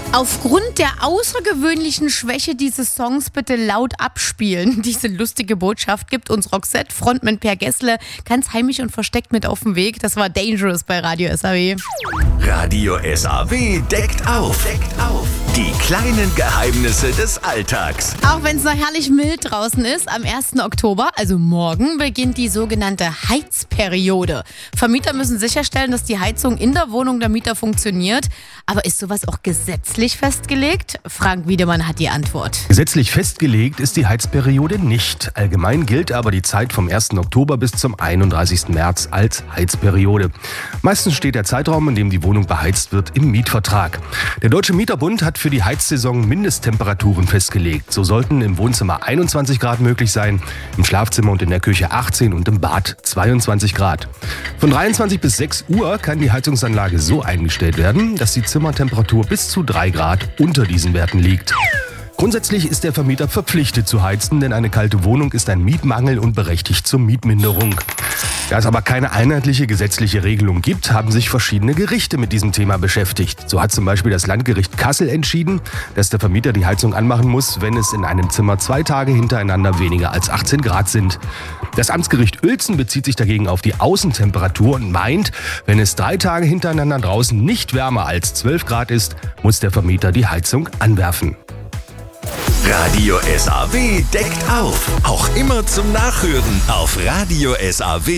Aufgrund der außergewöhnlichen Schwäche dieses Songs bitte laut abspielen. Diese lustige Botschaft gibt uns Roxette, Frontman Per Gessle, ganz heimisch und versteckt mit auf den Weg. Das war Dangerous bei Radio SAW. Radio SAW deckt auf. Die kleinen Geheimnisse des Alltags. Auch wenn es noch herrlich mild draußen ist, am 1. Oktober, also morgen, beginnt die sogenannte Heizperiode. Vermieter müssen sicherstellen, dass die Heizung in der Wohnung der Mieter funktioniert. Aber ist sowas auch gesetzlich festgelegt? Frank Wiedemann hat die Antwort. Gesetzlich festgelegt ist die Heizperiode nicht. Allgemein gilt aber die Zeit vom 1. Oktober bis zum 31. März als Heizperiode. Meistens steht der Zeitraum, in dem die Wohnung beheizt wird, im Mietvertrag. Der Deutsche Mieterbund hat für die Heizsaison Mindesttemperaturen festgelegt. So sollten im Wohnzimmer 21 Grad möglich sein, im Schlafzimmer und in der Küche 18 und im Bad 22 Grad. Von 23 bis 6 Uhr kann die Heizungsanlage so eingestellt werden, dass die Zimmertemperatur bis zu 3 Grad unter diesen Werten liegt. Grundsätzlich ist der Vermieter verpflichtet zu heizen, denn eine kalte Wohnung ist ein Mietmangel und berechtigt zur Mietminderung. Da es aber keine einheitliche gesetzliche Regelung gibt, haben sich verschiedene Gerichte mit diesem Thema beschäftigt. So hat zum Beispiel das Landgericht Kassel entschieden, dass der Vermieter die Heizung anmachen muss, wenn es in einem Zimmer 2 Tage hintereinander weniger als 18 Grad sind. Das Amtsgericht Uelzen bezieht sich dagegen auf die Außentemperatur und meint, wenn es 3 Tage hintereinander draußen nicht wärmer als 12 Grad ist, muss der Vermieter die Heizung anwerfen. Radio SAW deckt auf. Auch immer zum Nachhören auf Radio SAW.